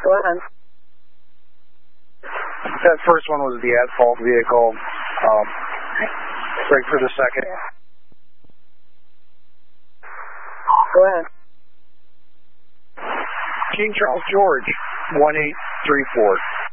Go ahead. That first one was the at-fault vehicle. Break for the second. Go ahead. King Charles George, 1834.